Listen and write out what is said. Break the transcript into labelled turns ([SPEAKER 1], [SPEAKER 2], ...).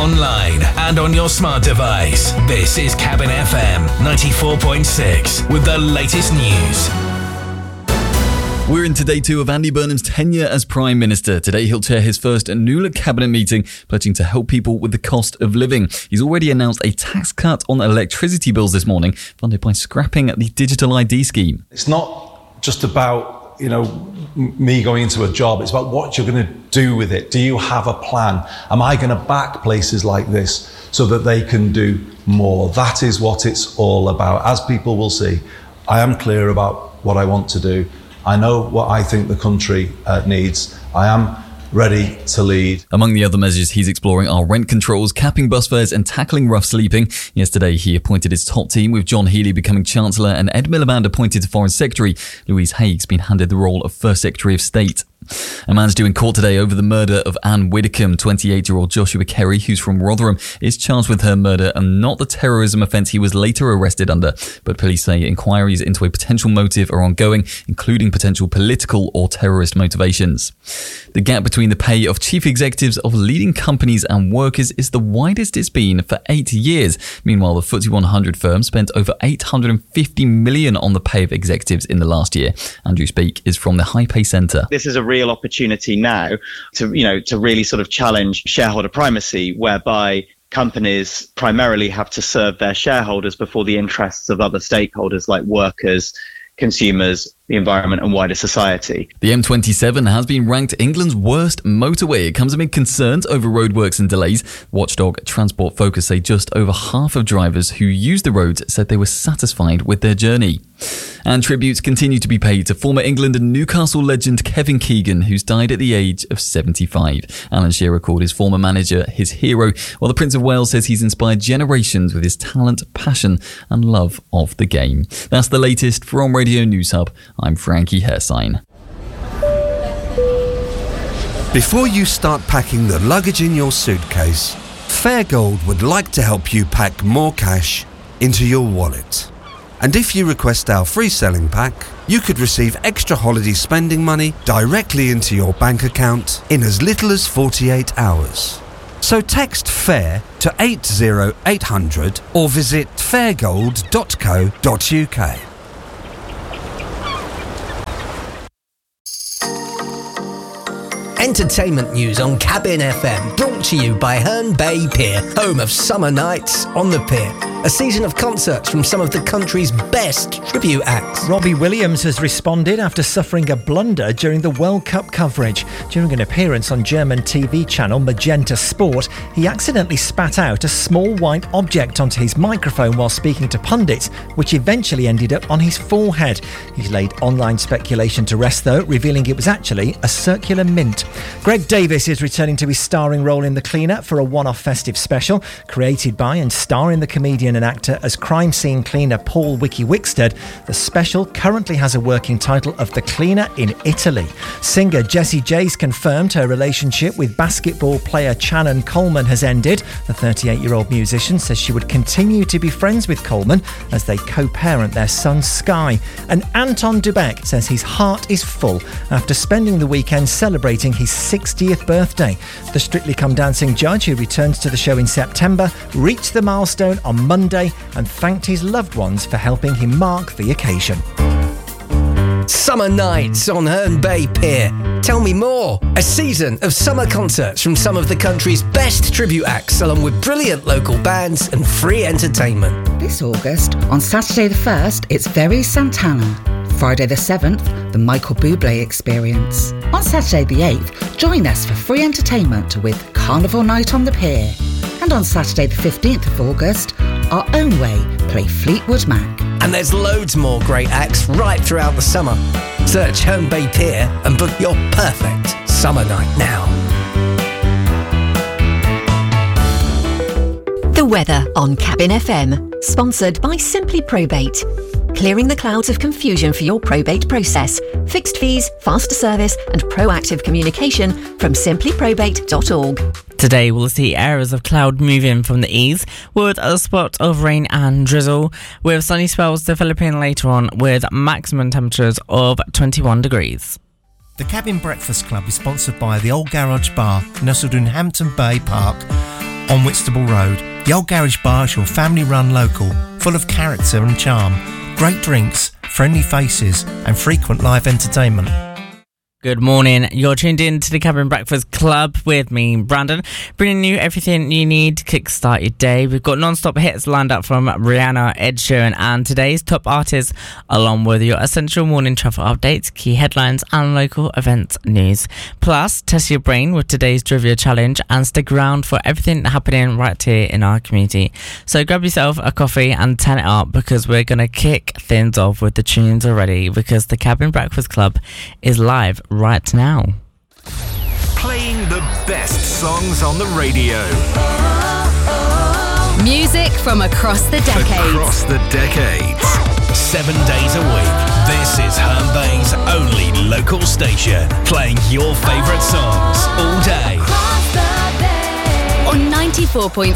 [SPEAKER 1] online and on your smart device. This is Cabin FM 94.6 with the latest news.
[SPEAKER 2] We're into day 2 of Andy Burnham's tenure as Prime Minister. Today he'll chair his first NULA cabinet meeting, pledging to help people with the cost of living. He's already announced a tax cut on electricity bills this morning, funded by scrapping the digital ID scheme.
[SPEAKER 3] It's not just about, me going into a job. It's about what you're going to do with it. Do you have a plan? Am I going to back places like this so that they can do more? That is what it's all about. As people will see, I am clear about what I want to do. I know what I think the country needs. I am ready to lead.
[SPEAKER 2] Among the other measures he's exploring are rent controls, capping bus fares and tackling rough sleeping. Yesterday he appointed his top team, with John Healey becoming Chancellor and Ed Miliband appointed to Foreign Secretary. Louise Haig's been handed the role of First Secretary of State. A man's due in court today over the murder of Anne Widdecombe. 28-year-old Joshua Kerry, who's from Rotherham, is charged with her murder and not the terrorism offence he was later arrested under. But police say inquiries into a potential motive are ongoing, including potential political or terrorist motivations. The gap between the pay of chief executives of leading companies and workers is the widest it's been for 8 years. Meanwhile, the FTSE 100 firm spent over $850 million on the pay of executives in the last year. Andrew Speake is from the High Pay Centre.
[SPEAKER 4] This is a real opportunity now to really sort of challenge shareholder primacy, whereby companies primarily have to serve their shareholders before the interests of other stakeholders like workers, consumers, the environment and wider society.
[SPEAKER 2] The M27 has been ranked England's worst motorway. It comes amid concerns over roadworks and delays. Watchdog Transport Focus say just over half of drivers who used the roads said they were satisfied with their journey. And tributes continue to be paid to former England and Newcastle legend Kevin Keegan, who's died at the age of 75. Alan Shearer called his former manager his hero, while the Prince of Wales says he's inspired generations with his talent, passion and love of the game. That's the latest from Radio News Hub. I'm Frankie Hersign.
[SPEAKER 5] Before you start packing the luggage in your suitcase, Fairgold would like to help you pack more cash into your wallet. And if you request our free selling pack, you could receive extra holiday spending money directly into your bank account in as little as 48 hours. So text FAIR to 80800 or visit fairgold.co.uk.
[SPEAKER 6] Entertainment news on Cabin FM, brought to you by Herne Bay Pier, home of Summer Nights on the Pier. A season of concerts from some of the country's best tribute acts.
[SPEAKER 7] Robbie Williams has responded after suffering a blunder during the World Cup coverage. During an appearance on German TV channel Magenta Sport, he accidentally spat out a small white object onto his microphone while speaking to pundits, which eventually ended up on his forehead. He's laid online speculation to rest, though, revealing it was actually a circular mint. Greg Davis is returning to his starring role in The Cleaner for a one-off festive special. Created by and starring the comedian and actor as crime scene cleaner Paul Wiki-Wickstead, the special currently has a working title of The Cleaner in Italy. Singer Jessie J's confirmed her relationship with basketball player Channon Coleman has ended. The 38-year-old musician says she would continue to be friends with Coleman as they co-parent their son Sky. And Anton Dubek says his heart is full after spending the weekend celebrating his 60th birthday. The Strictly Come Dancing judge, who returns to the show in September, reached the milestone on Monday and thanked his loved ones for helping him mark the occasion.
[SPEAKER 6] Summer Nights on Herne Bay Pier. Tell me more. A season of summer concerts from some of the country's best tribute acts, along with brilliant local bands and free entertainment.
[SPEAKER 8] This August, on Saturday the 1st, it's Very Santana. Friday the 7th, the Michael Bublé Experience. On Saturday the 8th, join us for free entertainment with Carnival Night on the Pier. And on Saturday the 15th of August, Our Own Way play Fleetwood Mac.
[SPEAKER 6] And there's loads more great acts right throughout the summer. Search Herne Bay Pier and book your perfect summer night now.
[SPEAKER 9] The weather on Cabin FM, sponsored by Simply Probate. Clearing the clouds of confusion for your probate process. Fixed fees, faster service and proactive communication from simplyprobate.org.
[SPEAKER 10] Today we'll see areas of cloud move in from the east with a spot of rain and drizzle, with sunny spells developing later on with maximum temperatures of 21 degrees.
[SPEAKER 11] The Cabin Breakfast Club is sponsored by the Old Garage Bar, nestled in Hampton Bay Park, on Whitstable Road. The Old Garage Bar is your family-run local, full of character and charm. Great drinks, friendly faces and frequent live entertainment.
[SPEAKER 10] Good morning. You're tuned in to the Cabin Breakfast Club with me, Brandon, bringing you everything you need to kickstart your day. We've got non-stop hits lined up from Rihanna, Ed Sheeran and today's top artists, along with your essential morning travel updates, key headlines and local events news. Plus, test your brain with today's Trivia Challenge and stick around for everything happening right here in our community. So grab yourself a coffee and turn it up because we're going to kick things off with the tunes already because the Cabin Breakfast Club is live right now.
[SPEAKER 1] Playing the best songs on the radio.
[SPEAKER 12] Music from across the decades.
[SPEAKER 1] Across the decades. 7 days a week. This is Herne Bay's only local station, playing your favourite songs all day.
[SPEAKER 12] On 94.6